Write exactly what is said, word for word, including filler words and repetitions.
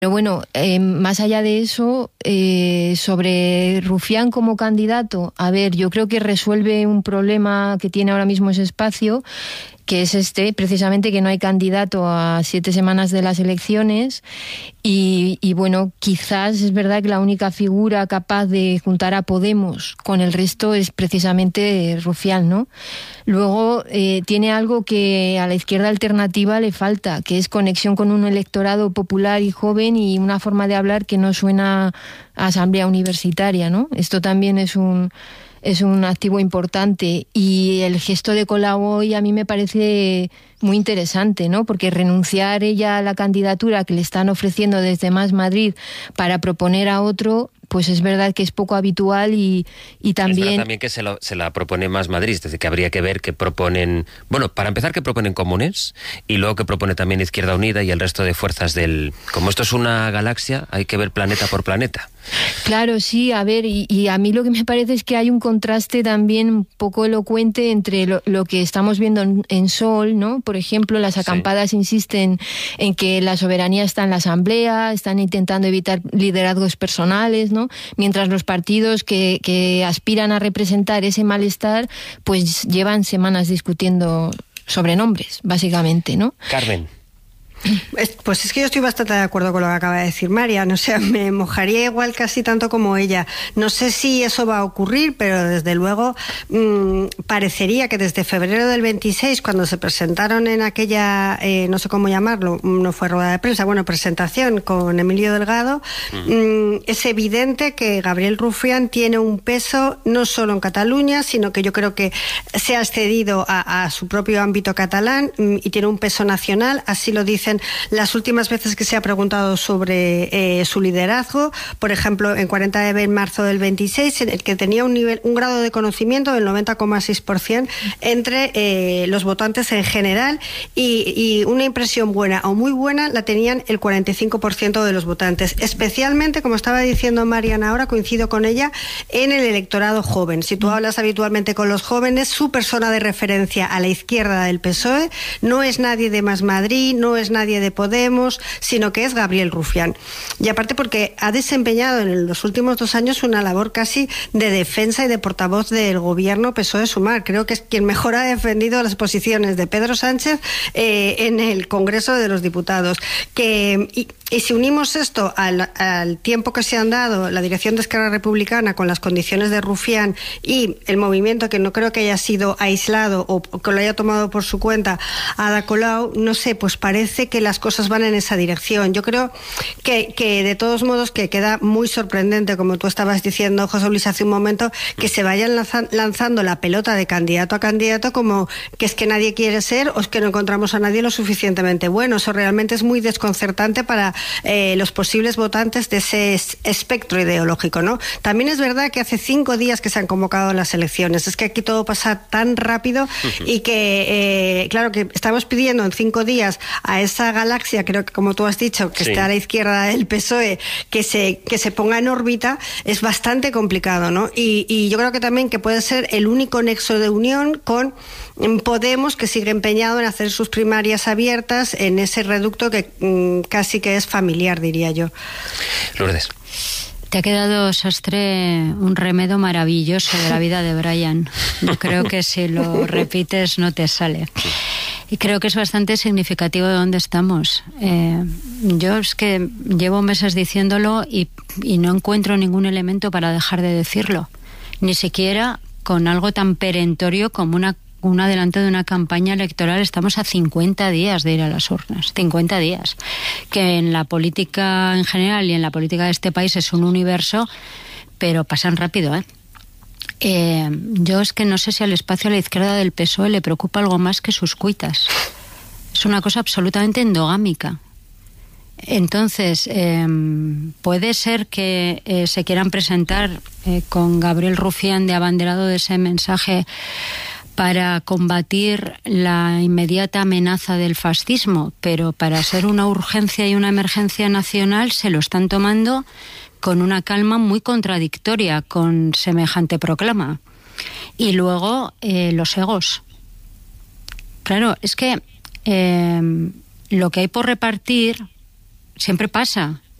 Pero bueno, eh, más allá de eso, eh, sobre Rufián como candidato, a ver, yo creo que resuelve un problema que tiene ahora mismo ese espacio, que es este, precisamente que no hay candidato a siete semanas de las elecciones y, y bueno, quizás es verdad que la única figura capaz de juntar a Podemos con el resto es precisamente Rufián, ¿no? Luego eh, tiene algo que a la izquierda alternativa le falta, que es conexión con un electorado popular y joven y una forma de hablar que no suena a asamblea universitaria, ¿no? Esto también es un... es un activo importante y el gesto de Colau hoy a mí me parece muy interesante, ¿no? Porque renunciar ella a la candidatura que le están ofreciendo desde Más Madrid para proponer a otro, pues es verdad que es poco habitual y, y también... Es verdad también que se, lo, se la propone Más Madrid, es decir, que habría que ver qué proponen... Bueno, para empezar, que proponen Comunes y luego que propone también Izquierda Unida y el resto de fuerzas del... Como esto es una galaxia, hay que ver planeta por planeta. Claro, sí, a ver, y, y a mí lo que me parece es que hay un contraste también un poco elocuente entre lo, lo que estamos viendo en, en Sol, ¿no? Por ejemplo, las acampadas sí. insisten en que la soberanía está en la Asamblea, están intentando evitar liderazgos personales, ¿no? Mientras los partidos que, que aspiran a representar ese malestar, pues llevan semanas discutiendo sobre nombres, básicamente, ¿no? Carmen. Pues es que yo estoy bastante de acuerdo con lo que acaba de decir Marian, o sea, me mojaría igual casi tanto como ella. No sé si eso va a ocurrir, pero desde luego mmm, parecería que desde febrero del veintiséis, cuando se presentaron en aquella, eh, no sé cómo llamarlo, no fue rueda de prensa, bueno, presentación con Emilio Delgado, mmm, es evidente que Gabriel Rufián tiene un peso no solo en Cataluña, sino que yo creo que se ha excedido a, a su propio ámbito catalán mmm, y tiene un peso nacional, así lo dicen las últimas veces que se ha preguntado sobre eh, su liderazgo, por ejemplo, en cuarenta de marzo del veintiséis, en el que tenía un nivel, un grado de conocimiento del noventa coma seis por ciento entre eh, los votantes en general y, y una impresión buena o muy buena la tenían el cuarenta y cinco por ciento de los votantes. Especialmente, como estaba diciendo Mariana ahora, coincido con ella, en el electorado joven. Si tú hablas habitualmente con los jóvenes, su persona de referencia a la izquierda del P S O E no es nadie de Más Madrid, no es nadie de Podemos, sino que es Gabriel Rufián. Y aparte porque ha desempeñado en los últimos dos años una labor casi de defensa y de portavoz del gobierno P S O E-Sumar. Creo que es quien mejor ha defendido las posiciones de Pedro Sánchez eh, en el Congreso de los Diputados. Que, y, y si unimos esto al, al tiempo que se han dado la dirección de Esquerra Republicana con las condiciones de Rufián y el movimiento, que no creo que haya sido aislado o que lo haya tomado por su cuenta, Ada Colau, no sé, pues parece que las cosas van en esa dirección. Yo creo que, que de todos modos que queda muy sorprendente, como tú estabas diciendo, José Luis, hace un momento, que se vayan lanza, lanzando la pelota de candidato a candidato como que es que nadie quiere ser o es que no encontramos a nadie lo suficientemente bueno. Eso realmente es muy desconcertante para eh, los posibles votantes de ese espectro ideológico, ¿no? También es verdad que hace cinco días que se han convocado las elecciones. Es que aquí todo pasa tan rápido y que, eh, claro, que estamos pidiendo en cinco días a esa galaxia, creo que como tú has dicho, que sí. está a la izquierda del P S O E, que se, que se ponga en órbita, es bastante complicado, ¿no? Y, y yo creo que también que puede ser el único nexo de unión con Podemos, que sigue empeñado en hacer sus primarias abiertas en ese reducto que mmm, casi que es familiar, diría yo. Lourdes. Te ha quedado, Sastre, un remedo maravilloso de la vida de Brian. Yo creo que si lo repites no te sale. Y creo que es bastante significativo de dónde estamos. Eh, yo es que llevo meses diciéndolo y, y no encuentro ningún elemento para dejar de decirlo. Ni siquiera con algo tan perentorio como una un adelanto de una campaña electoral. Estamos a cincuenta días de ir a las urnas, cincuenta días, que en la política en general y en la política de este país es un universo, pero pasan rápido, ¿eh? Eh, yo es que no sé si al espacio a la izquierda del P S O E le preocupa algo más que sus cuitas. Es una cosa absolutamente endogámica. Entonces, eh, puede ser que eh, se quieran presentar eh, con Gabriel Rufián de abanderado de ese mensaje para combatir la inmediata amenaza del fascismo, pero para ser una urgencia y una emergencia nacional se lo están tomando con una calma muy contradictoria con semejante proclama. Y luego eh, los egos. Claro, es que eh, lo que hay por repartir siempre pasa.